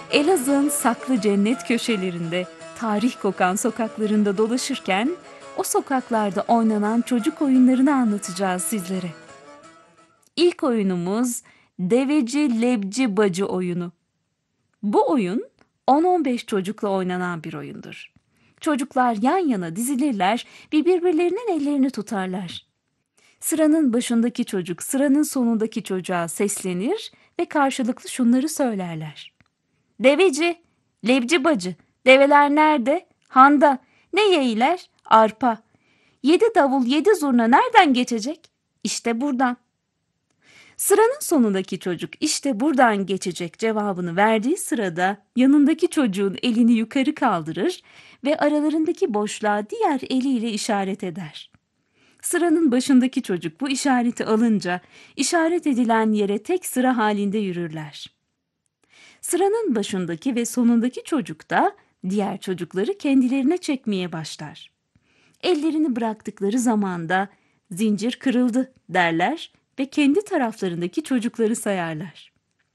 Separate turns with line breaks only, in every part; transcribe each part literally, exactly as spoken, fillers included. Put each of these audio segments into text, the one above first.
Elazığ'ın saklı cennet köşelerinde, tarih kokan sokaklarında dolaşırken o sokaklarda oynanan çocuk oyunlarını anlatacağız sizlere. İlk oyunumuz Deveci Lebci Bacı oyunu. Bu oyun on on beş çocukla oynanan bir oyundur. Çocuklar yan yana dizilirler ve birbirlerinin ellerini tutarlar. Sıranın başındaki çocuk sıranın sonundaki çocuğa seslenir ve karşılıklı şunları söylerler. Deveci, lebci bacı, develer nerede? Handa. Ne yeğiler? Arpa. Yedi davul, yedi zurna nereden geçecek? İşte buradan. Sıranın sonundaki çocuk işte buradan geçecek cevabını verdiği sırada yanındaki çocuğun elini yukarı kaldırır ve aralarındaki boşluğa diğer eliyle işaret eder. Sıranın başındaki çocuk bu işareti alınca işaret edilen yere tek sıra halinde yürürler. Sıranın başındaki ve sonundaki çocuk da diğer çocukları kendilerine çekmeye başlar. Ellerini bıraktıkları zamanda zincir kırıldı derler ve kendi taraflarındaki çocukları sayarlar.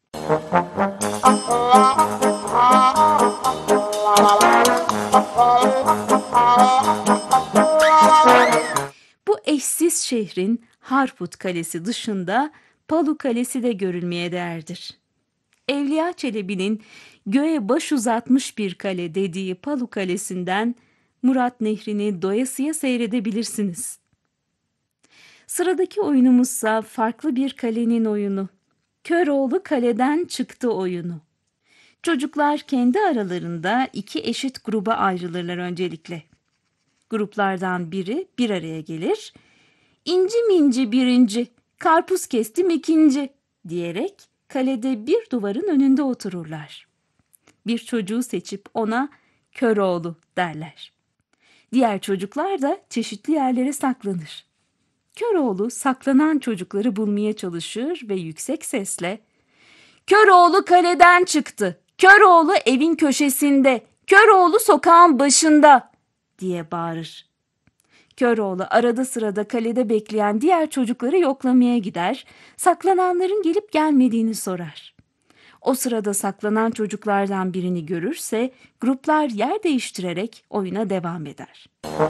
Bu eşsiz şehrin Harput Kalesi dışında Palu Kalesi de görülmeye değerdir. Evliya Çelebi'nin göğe baş uzatmış bir kale dediği Palu Kalesi'nden Murat Nehri'ni doyasıya seyredebilirsiniz. Sıradaki oyunumuzsa farklı bir kalenin oyunu. Köroğlu kaleden çıktı oyunu. Çocuklar kendi aralarında iki eşit gruba ayrılırlar öncelikle. Gruplardan biri bir araya gelir, İnci minci birinci, karpuz kestim ikinci diyerek kalede bir duvarın önünde otururlar. Bir çocuğu seçip ona Köroğlu derler. Diğer çocuklar da çeşitli yerlere saklanır. Köroğlu saklanan çocukları bulmaya çalışır ve yüksek sesle "Köroğlu kaleden çıktı, Köroğlu evin köşesinde, Köroğlu sokağın başında" diye bağırır. Köroğlu arada sırada kalede bekleyen diğer çocukları yoklamaya gider, saklananların gelip gelmediğini sorar. O sırada saklanan çocuklardan birini görürse gruplar yer değiştirerek oyuna devam eder.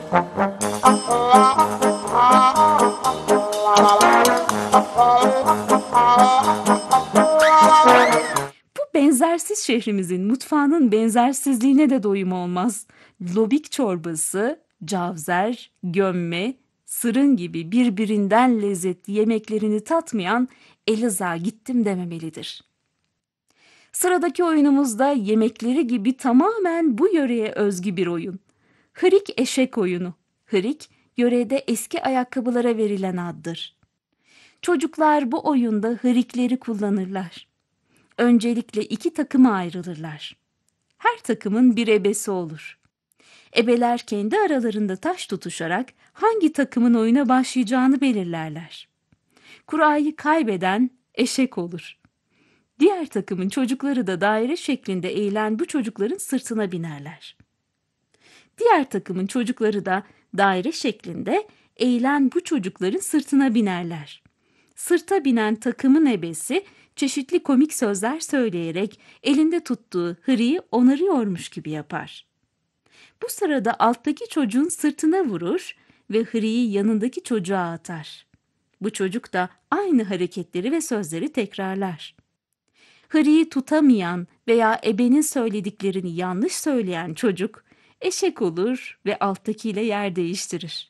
Bu benzersiz şehrimizin mutfağının benzersizliğine de doyum olmaz. Lobik çorbası, cavzer, gömme, sırın gibi birbirinden lezzetli yemeklerini tatmayan Elazığ'a gittim dememelidir. Sıradaki oyunumuzda yemekleri gibi tamamen bu yöreye özgü bir oyun. Hırik eşek oyunu. Hırik, yörede eski ayakkabılara verilen addır. Çocuklar bu oyunda hırikleri kullanırlar. Öncelikle iki takıma ayrılırlar. Her takımın bir ebesi olur. Ebeler kendi aralarında taş tutuşarak hangi takımın oyuna başlayacağını belirlerler. Kurayı kaybeden eşek olur. Diğer takımın çocukları da daire şeklinde eğilen bu çocukların sırtına binerler. Diğer takımın çocukları da daire şeklinde eğilen bu çocukların sırtına binerler. Sırta binen takımın ebesi çeşitli komik sözler söyleyerek elinde tuttuğu hırıyı onarıyormuş gibi yapar. Bu sırada alttaki çocuğun sırtına vurur ve hırıyı yanındaki çocuğa atar. Bu çocuk da aynı hareketleri ve sözleri tekrarlar. Hırıyı tutamayan veya ebenin söylediklerini yanlış söyleyen çocuk eşek olur ve alttakiyle yer değiştirir.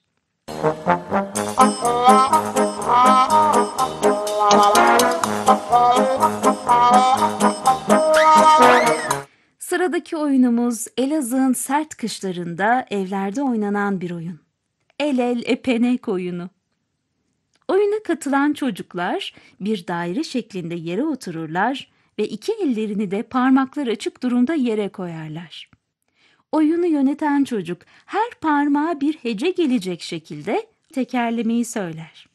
Sıradaki oyunumuz Elazığ'ın sert kışlarında evlerde oynanan bir oyun. El el epenek oyunu. Oyuna katılan çocuklar bir daire şeklinde yere otururlar ve iki ellerini de parmaklar açık durumda yere koyarlar. Oyunu yöneten çocuk her parmağa bir hece gelecek şekilde tekerlemeyi söyler.